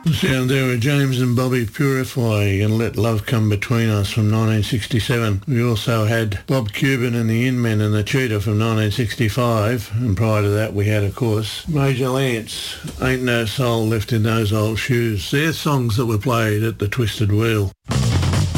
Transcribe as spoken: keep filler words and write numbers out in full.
Sound there were James and Bobby Purify and Let Love Come Between Us from nineteen sixty-seven. We also had Bob Cuban and the In-Men and the Cheetah from nineteen sixty-five, and prior to that we had, of course, Major Lance, Ain't No Soul Left in Those Old Shoes. They're songs that were played at the Twisted Wheel.